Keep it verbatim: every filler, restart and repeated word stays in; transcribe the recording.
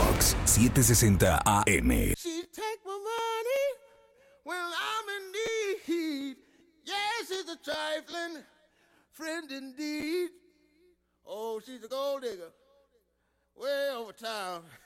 Fox setecientos sesenta A M. She take my money when I'm in need. Yes, she's a trifling friend indeed. Oh, she's a gold digger way over town.